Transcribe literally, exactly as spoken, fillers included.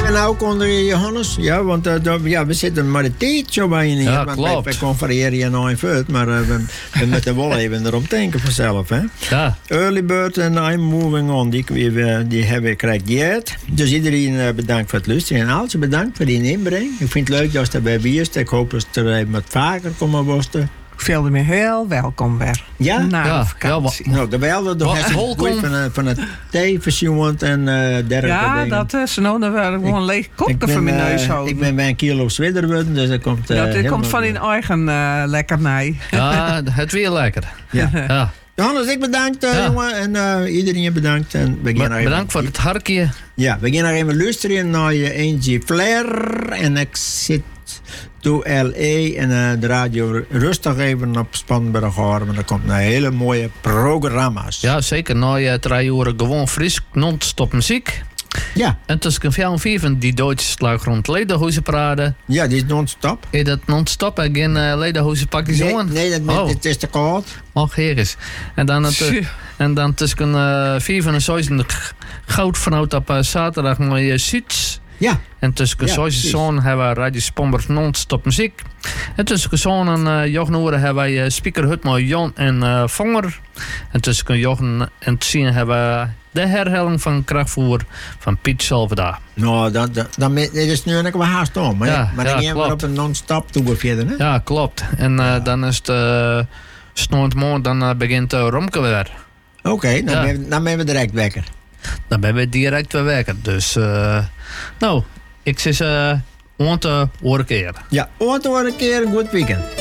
En nou kon er Johannes, ja, want uh, dat, ja, we zitten maar de tijd zo bij je niet. Ja, want klopt. wij, wij confereren je nou even uit, maar uh, we, we moeten wel even erop denken vanzelf, hè. Ja. Early Bird en I'm Moving On, die, die, die hebben we krijgt gehad. Dus iedereen uh, bedankt voor het luisteren en alles bedankt voor die inbreng. Ik vind het leuk dat je erbij bent. Ik hoop dat je er wat vaker komen worsten. Veel meer heel welkom weer. Ja? Na Ja, de vakantie. Ja, nou, terwijl we nog even welkom. van, van het theeversioen en uh, dergelijke Ja, dingen. dat is nou dan wel gewoon een leeg kop Ik van mijn ben, neus uh, houden. ik ben bij een kilo zwidder worden, dus dat komt uh, dat dit helemaal- komt van in eigen uh, lekkernij. Ja, het weer lekker. Ja. Ja. Johannes, ik bedankt, uh, Ja. jongen. En uh, iedereen bedankt. En we gaan Be- nog even- bedankt voor het harkje. Ja, we gaan nog even luisteren naar je Angie Flair. En ik zit to L A en uh, de radio rustig even op Spanberg horen. Want er komt een hele mooie programma's. Ja, zeker. Nou, je drie uur gewoon fris, non-stop muziek. Ja, En tussen vier en vijf die Duitse slag rond Lederhuizen praten. ja, die is non-stop. Is dat non-stop en geen uh, Lederhuizen pakjes Nee, aan? nee, dat, Oh. het is te koud. Och, heer is. En dan, het, uh, en dan tussen uh, vijf en zes de goudvrouw op uh, zaterdag naar je Suits. Ja, En tussen Ja, zes en precies. zo'n hebben we Radio Spomberg non-stop muziek. En tussen zo'n en uh, jochen uren hebben wij uh, speaker Hut met Jan en uh, Vonger. En tussen jochen en tien hebben we de herhaling van krachtvoer van Piet Salvada. nou, dat, dat, dat, dit is nu nog wel haast om. Hè? Ja, maar ja, dan gaan we klopt. op een non-stop toe verder. Hè? Ja, klopt. En uh, Ja. dan is het uh, snort morgen, dan uh, begint uh, Romke weer. Oké, okay, dan, Ja. ben we- dan ben we direct wekker. Dan ben we direct weer werken. Dus, uh, nou, ik zeg uh, want uh, hoor keer. Ja, ooit een keer een goed weekend.